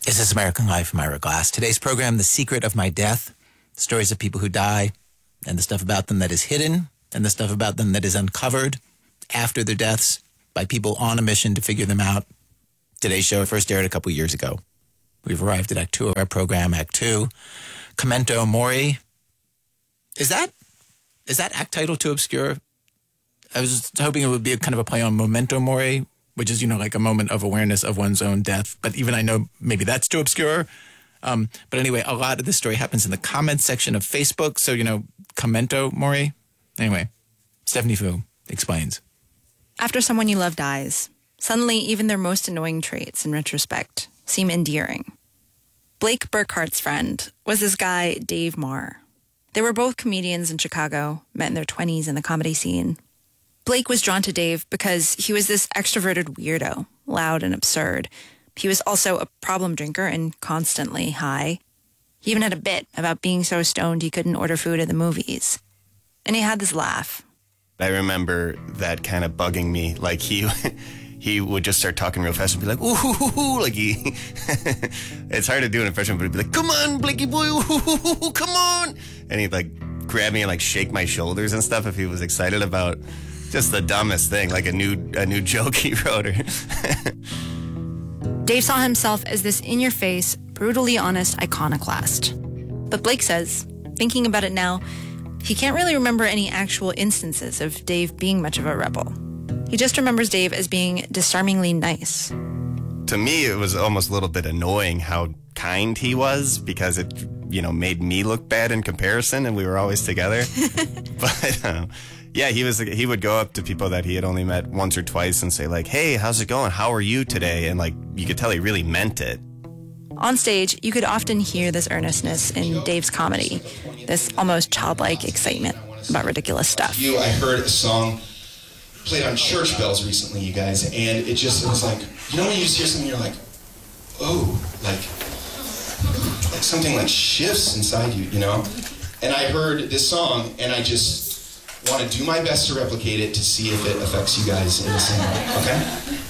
This is American Life. I'm Ira Glass. Today's program, The Secret of My Death. Stories of people who die and the stuff about them that is hidden and the stuff about them that is uncovered after their deaths by people on a mission to figure them out. Today's show first aired a couple years ago. We've arrived at Act 2 of our program, Act 2. Memento Mori. Is that act title too obscure? I was hoping it would be a kind of a play on Memento Mori, which is, like a moment of awareness of one's own death. But even I know maybe that's too obscure. But anyway, a lot of this story happens in the comments section of Facebook. So, Memento Mori. Anyway, Stephanie Fu explains. After someone you love dies, suddenly even their most annoying traits, in retrospect, seem endearing. Blake Burkhart's friend was this guy, Dave Marr. They were both comedians in Chicago, met in their 20s in the comedy scene. Blake was drawn to Dave because he was this extroverted weirdo, loud and absurd. He was also a problem drinker and constantly high. He even had a bit about being so stoned he couldn't order food at the movies. And he had this laugh. I remember that kind of bugging me. Like he would just start talking real fast and be like, ooh, hoo, hoo, hoo. Like it's hard to do an impression, but he'd be like, come on, Blakey boy, ooh, hoo, hoo, hoo, come on. And he'd grab me and shake my shoulders and stuff if he was excited about just the dumbest thing, like a new joke he wrote. Dave saw himself as this in-your-face, brutally honest iconoclast. But Blake says, thinking about it now, he can't really remember any actual instances of Dave being much of a rebel. He just remembers Dave as being disarmingly nice. To me, it was almost a little bit annoying how kind he was because it, made me look bad in comparison, and we were always together. But yeah, he would go up to people that he had only met once or twice and say hey, how's it going? How are you today? And you could tell he really meant it. On stage, you could often hear this earnestness in Dave's comedy, this almost childlike excitement about ridiculous stuff. I heard a song played on church bells recently, you guys, and it was like, when you just hear something, you're like, oh, like something shifts inside you, And I heard this song, and I just want to do my best to replicate it to see if it affects you guys in the same way, okay?